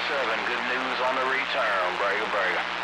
7, good news on the return. Breaker, breaker.